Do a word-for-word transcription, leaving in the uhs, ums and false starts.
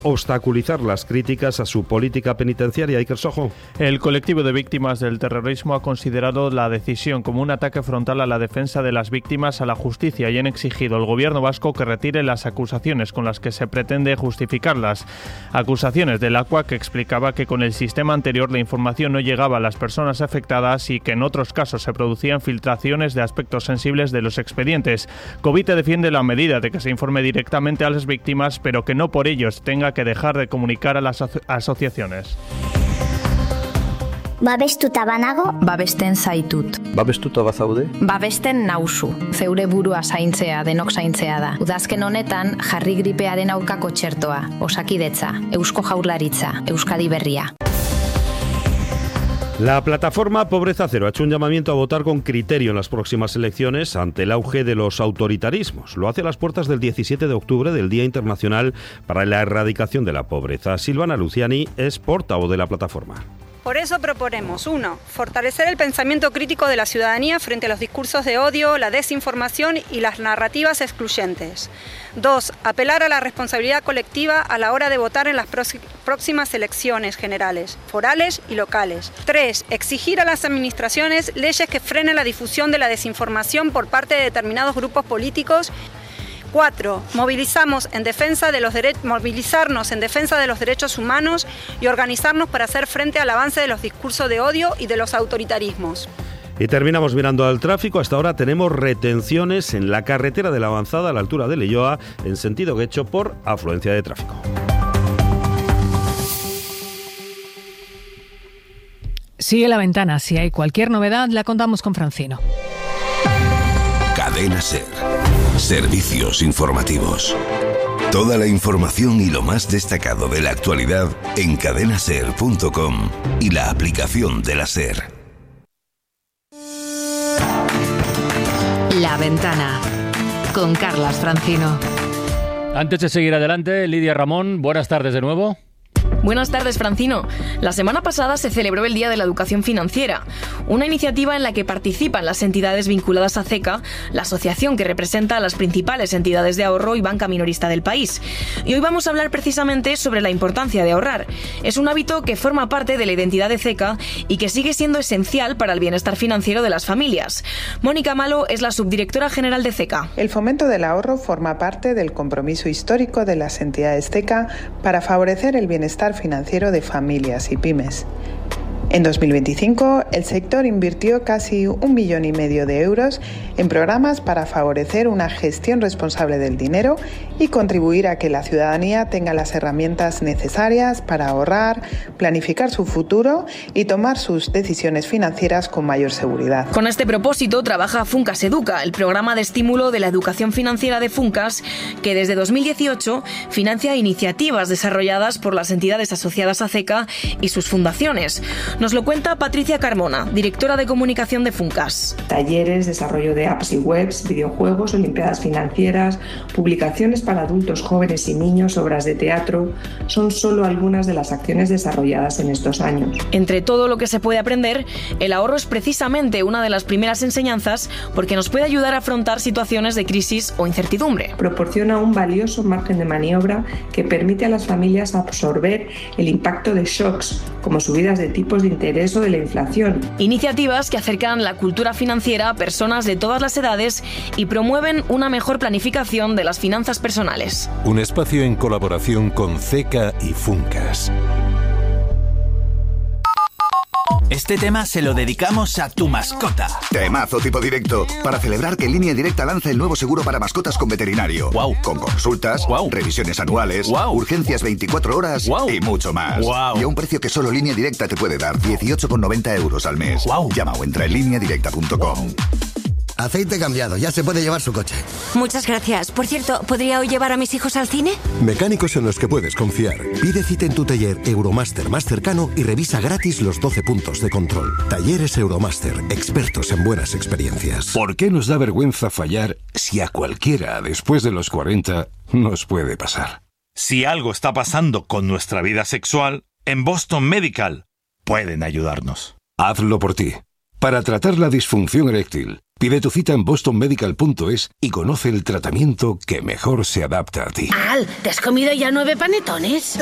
obstaculizar las críticas a su política penitenciaria. Iker Sojo. El colectivo de víctimas del terrorismo ha considerado la decisión como un ataque frontal a la defensa de las víctimas a la justicia y han exigido al gobierno vasco que retire las acusaciones con las que se pretende justificarlas. Acusaciones del ACUA, que explicaba que con el sistema anterior la información no llegaba a las personas afectadas y que en otros casos se producían filtraciones de aspectos sensibles de los expedientes. Covite defiende la medida de que se informe directamente a las víctimas, pero que no por ellos tenga que dejar de comunicar a las aso- asociaciones. Babestuta banago, babesten zaitut. Babestuta bazaude? Babesten nauzu. Zeure burua zaintzea, denok zaintzea da. Udazken honetan, jarri gripearen aurkako txertoa, Osakidetza, Eusko Jaurlaritza, Euskadi Berria. La plataforma Pobreza Cero ha hecho un llamamiento a votar con criterio en las próximas elecciones ante el auge de los autoritarismos. Lo hace a las puertas del diecisiete de octubre, del Día Internacional para la Erradicación de la Pobreza. Silvana Luciani es portavoz de la plataforma. Por eso proponemos, uno, fortalecer el pensamiento crítico de la ciudadanía frente a los discursos de odio, la desinformación y las narrativas excluyentes. Dos, apelar a la responsabilidad colectiva a la hora de votar en las próximas elecciones generales, forales y locales. Tres, exigir a las administraciones leyes que frenen la difusión de la desinformación por parte de determinados grupos políticos. Cuatro, movilizamos en defensa de los dere- movilizarnos en defensa de los derechos humanos y organizarnos para hacer frente al avance de los discursos de odio y de los autoritarismos. Y terminamos mirando al tráfico. Hasta ahora tenemos retenciones en la carretera de la Avanzada a la altura de Leioa en sentido Guecho por afluencia de tráfico. Sigue La Ventana. Si hay cualquier novedad, la contamos con Francino. Cadena SER. Servicios informativos. Toda la información y lo más destacado de la actualidad en cadena ser punto com y la aplicación de la SER. La Ventana con Carlas Francino. Antes de seguir adelante, Lidia Ramón, buenas tardes de nuevo. Buenas tardes, Francino. La semana pasada se celebró el Día de la Educación Financiera, una iniciativa en la que participan las entidades vinculadas a CECA, la asociación que representa a las principales entidades de ahorro y banca minorista del país. Y hoy vamos a hablar precisamente sobre la importancia de ahorrar. Es un hábito que forma parte de la identidad de CECA y que sigue siendo esencial para el bienestar financiero de las familias. Mónica Malo es la subdirectora general de CECA. El fomento del ahorro forma parte del compromiso histórico de las entidades CECA para favorecer el bienestar financiero de familias y pymes. En dos mil veinticinco, el sector invirtió casi un millón y medio de euros en programas para favorecer una gestión responsable del dinero y contribuir a que la ciudadanía tenga las herramientas necesarias para ahorrar, planificar su futuro y tomar sus decisiones financieras con mayor seguridad. Con este propósito trabaja Funcas Educa, el programa de estímulo de la educación financiera de Funcas, que desde dos mil dieciocho financia iniciativas desarrolladas por las entidades asociadas a CECA y sus fundaciones. Nos lo cuenta Patricia Carmona, directora de comunicación de Funcas. Talleres, desarrollo de apps y webs, videojuegos, olimpiadas financieras, publicaciones para adultos, jóvenes y niños, obras de teatro, son solo algunas de las acciones desarrolladas en estos años. Entre todo lo que se puede aprender, el ahorro es precisamente una de las primeras enseñanzas porque nos puede ayudar a afrontar situaciones de crisis o incertidumbre. Proporciona un valioso margen de maniobra que permite a las familias absorber el impacto de shocks, como subidas de tipos de interés o de la inflación. Iniciativas que acercan la cultura financiera a personas de todas las edades y promueven una mejor planificación de las finanzas personales. Un espacio en colaboración con CECA y Funcas. Este tema se lo dedicamos a tu mascota. Temazo tipo directo. Para celebrar que Línea Directa lanza el nuevo seguro para mascotas con veterinario. Wow. Con consultas, wow. revisiones anuales, wow. urgencias veinticuatro horas wow. y mucho más. Wow. Y a un precio que solo Línea Directa te puede dar, dieciocho con noventa euros al mes. Wow. Llama o entra en línea directa punto com. Wow. Aceite cambiado, ya se puede llevar su coche. Muchas gracias. Por cierto, ¿podría hoy llevar a mis hijos al cine? Mecánicos en los que puedes confiar. Pide cita en tu taller Euromaster más cercano y revisa gratis los doce puntos de control. Talleres Euromaster, expertos en buenas experiencias. ¿Por qué nos da vergüenza fallar si a cualquiera después de los cuarenta nos puede pasar? Si algo está pasando con nuestra vida sexual, en Boston Medical pueden ayudarnos. Hazlo por ti. Para tratar la disfunción eréctil, Pide tu cita en boston medical punto es y conoce el tratamiento que mejor se adapta a ti. Al, ¿te has comido ya nueve panetones?